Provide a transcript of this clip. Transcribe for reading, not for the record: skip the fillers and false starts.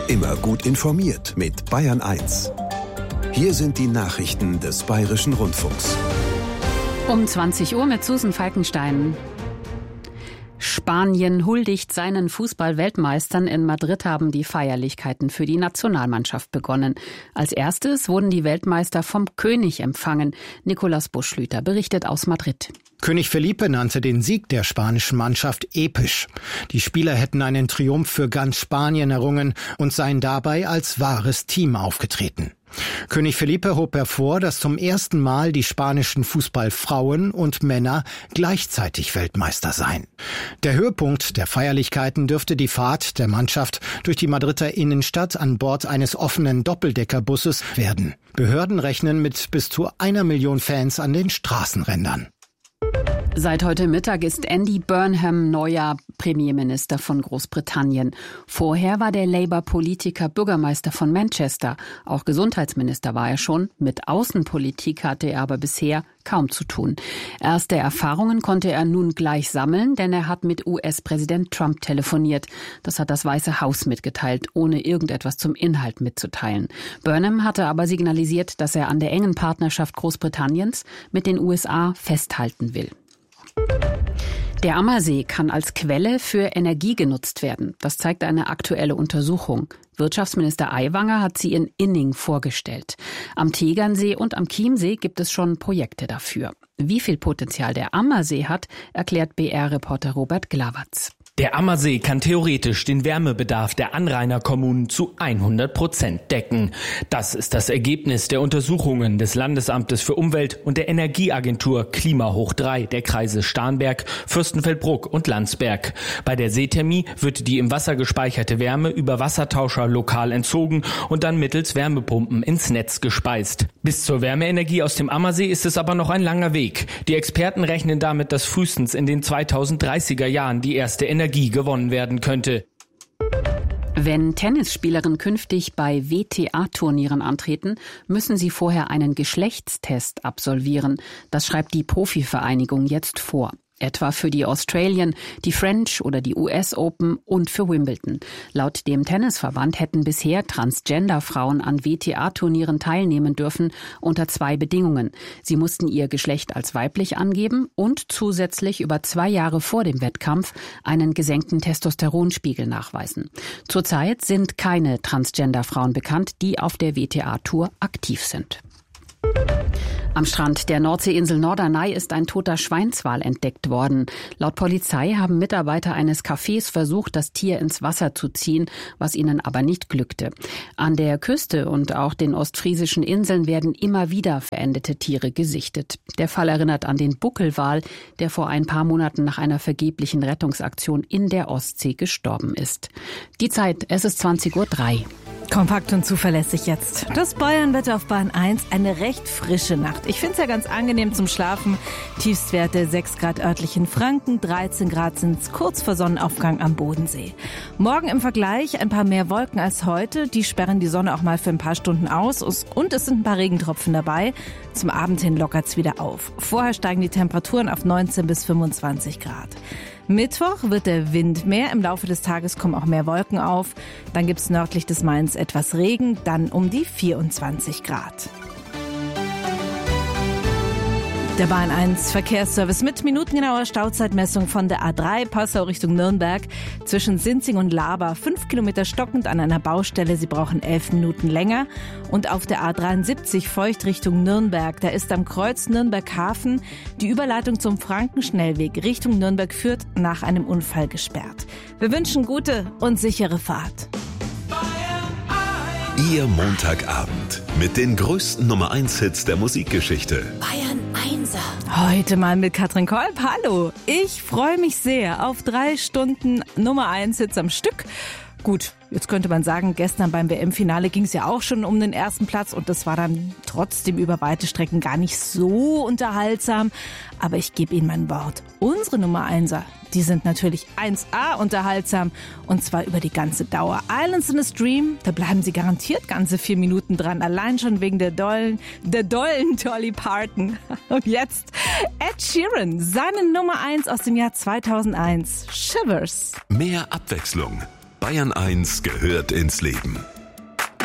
Immer gut informiert mit Bayern 1. Hier sind die Nachrichten des Bayerischen Rundfunks. Um 20 Uhr mit Susan Falkenstein. Spanien huldigt seinen Fußball-Weltmeistern. In Madrid haben die Feierlichkeiten für die Nationalmannschaft begonnen. Als erstes wurden die Weltmeister vom König empfangen. Nicolas Buschlüter berichtet aus Madrid. König Felipe nannte den Sieg der spanischen Mannschaft episch. Die Spieler hätten einen Triumph für ganz Spanien errungen und seien dabei als wahres Team aufgetreten. König Felipe hob hervor, dass zum ersten Mal die spanischen Fußballfrauen und Männer gleichzeitig Weltmeister seien. Der Höhepunkt der Feierlichkeiten dürfte die Fahrt der Mannschaft durch die Madrider Innenstadt an Bord eines offenen Doppeldeckerbusses werden. Behörden rechnen mit bis zu 1 Million Fans an den Straßenrändern. Seit heute Mittag ist Andy Burnham neuer Premierminister von Großbritannien. Vorher war der Labour-Politiker Bürgermeister von Manchester. Auch Gesundheitsminister war er schon. Mit Außenpolitik hatte er aber bisher kaum zu tun. Erste Erfahrungen konnte er nun gleich sammeln, denn er hat mit US-Präsident Trump telefoniert. Das hat das Weiße Haus mitgeteilt, ohne irgendetwas zum Inhalt mitzuteilen. Burnham hatte aber signalisiert, dass er an der engen Partnerschaft Großbritanniens mit den USA festhalten will. Der Ammersee kann als Quelle für Energie genutzt werden. Das zeigt eine aktuelle Untersuchung. Wirtschaftsminister Aiwanger hat sie in Inning vorgestellt. Am Tegernsee und am Chiemsee gibt es schon Projekte dafür. Wie viel Potenzial der Ammersee hat, erklärt BR-Reporter Robert Glawatz. Der Ammersee kann theoretisch den Wärmebedarf der Anrainerkommunen zu 100% decken. Das ist das Ergebnis der Untersuchungen des Landesamtes für Umwelt und der Energieagentur Klima hoch 3 der Kreise Starnberg, Fürstenfeldbruck und Landsberg. Bei der Seethermie wird die im Wasser gespeicherte Wärme über Wassertauscher lokal entzogen und dann mittels Wärmepumpen ins Netz gespeist. Bis zur Wärmeenergie aus dem Ammersee ist es aber noch ein langer Weg. Die Experten rechnen damit, dass frühestens in den 2030er Jahren die erste Energie gewonnen werden könnte. Wenn Tennisspielerinnen künftig bei WTA-Turnieren antreten, müssen sie vorher einen Geschlechtstest absolvieren. Das schreibt die Profivereinigung jetzt vor. Etwa für die Australian, die French oder die US Open und für Wimbledon. Laut dem Tennisverband hätten bisher Transgender-Frauen an WTA-Turnieren teilnehmen dürfen unter 2 Bedingungen. Sie mussten ihr Geschlecht als weiblich angeben und zusätzlich über 2 Jahre vor dem Wettkampf einen gesenkten Testosteronspiegel nachweisen. Zurzeit sind keine Transgender-Frauen bekannt, die auf der WTA-Tour aktiv sind. Am Strand der Nordseeinsel Norderney ist ein toter Schweinswal entdeckt worden. Laut Polizei haben Mitarbeiter eines Cafés versucht, das Tier ins Wasser zu ziehen, was ihnen aber nicht glückte. An der Küste und auch den ostfriesischen Inseln werden immer wieder verendete Tiere gesichtet. Der Fall erinnert an den Buckelwal, der vor ein paar Monaten nach einer vergeblichen Rettungsaktion in der Ostsee gestorben ist. Die Zeit, es ist 20:03 Uhr. Kompakt und zuverlässig jetzt. Das Bayernwetter auf Bayern 1, eine recht frische Nacht. Ich finde es ja ganz angenehm zum Schlafen. Tiefstwerte 6 Grad örtlich in Franken, 13 Grad sind es kurz vor Sonnenaufgang am Bodensee. Morgen im Vergleich ein paar mehr Wolken als heute. Die sperren die Sonne auch mal für ein paar Stunden aus und es sind ein paar Regentropfen dabei. Zum Abend hin lockert es wieder auf. Vorher steigen die Temperaturen auf 19 bis 25 Grad. Mittwoch wird der Wind mehr, im Laufe des Tages kommen auch mehr Wolken auf. Dann gibt es nördlich des Mains etwas Regen, dann um die 24 Grad. Der Bayern 1 Verkehrsservice mit minutengenauer Stauzeitmessung von der A3 Passau Richtung Nürnberg zwischen Sinzing und Laber. 5 Kilometer stockend an einer Baustelle, Sie brauchen 11 Minuten länger. Und auf der A73 Feucht Richtung Nürnberg, da ist am Kreuz Nürnberg-Hafen die Überleitung zum Frankenschnellweg Richtung Nürnberg führt nach einem Unfall gesperrt. Wir wünschen gute und sichere Fahrt. Ihr Montagabend mit den größten Nummer 1 Hits der Musikgeschichte. Bayern 1er. Heute mal mit Katrin Kolb. Hallo. Ich freue mich sehr auf 3 Stunden Nummer 1 Hits am Stück. Gut, jetzt könnte man sagen, gestern beim WM-Finale ging es ja auch schon um den ersten Platz und das war dann trotzdem über weite Strecken gar nicht so unterhaltsam. Aber ich gebe Ihnen mein Wort. Unsere Nummer 1er, die sind natürlich 1A unterhaltsam und zwar über die ganze Dauer. Islands in a Stream, da bleiben Sie garantiert ganze 4 Minuten dran, allein schon wegen der dollen Dolly Parton. Und jetzt Ed Sheeran, seine Nummer 1 aus dem Jahr 2001, Shivers. Mehr Abwechslung, Bayern 1 gehört ins Leben.